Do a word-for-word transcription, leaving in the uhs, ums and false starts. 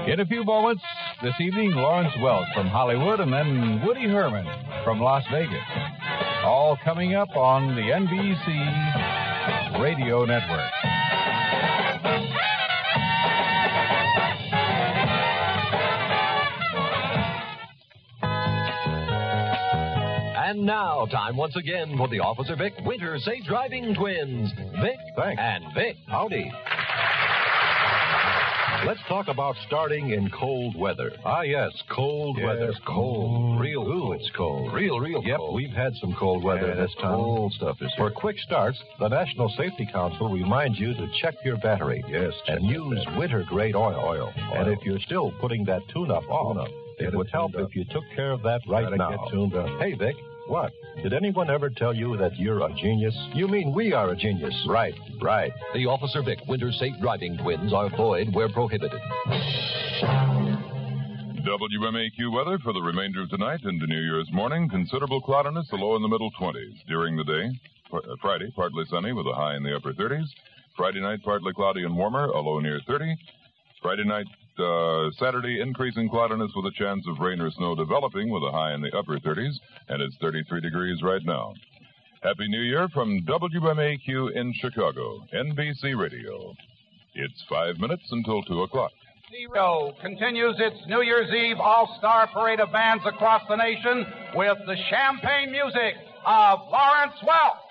In a few moments this evening, Lawrence Welk from Hollywood and then Woody Herman from Las Vegas. All coming up on the N B C Radio Network. And now, time once again for the Officer Vic Winter Safe Driving Twins. Vic Thanks. and Vic. Howdy. Let's talk about starting in cold weather. Ah, yes, cold Yes, weather. cold. Real Ooh, cold. it's cold. Real, real Yep, cold. we've had some cold weather Yeah, this time. cold stuff is For here. quick starts, the National Safety Council reminds you to check your battery. Yes, check and your use battery. winter-grade oil. Oil, And oil. if you're still putting that tune-up off, Tune-up. Get it it would help tuned up. if you took care of that right Gotta now. get tuned up. Hey, Vic. What? Did anyone ever tell you that you're a genius? You mean we are a genius. Right, right. The Officer Vic Winter Safe Driving Twins are void where prohibited. W M A Q weather for the remainder of tonight into New Year's morning. Considerable cloudiness, a low in the middle twenties. During the day, uh, Friday, partly sunny with a high in the upper thirties. Friday night, partly cloudy and warmer, a low near thirty. Friday night, uh, Saturday, increasing cloudiness with a chance of rain or snow developing with a high in the upper thirties, and it's thirty-three degrees right now. Happy New Year from W M A Q in Chicago, N B C Radio. It's five minutes until two o'clock. Zero continues its New Year's Eve all-star parade of bands across the nation with the champagne music of Lawrence Welk.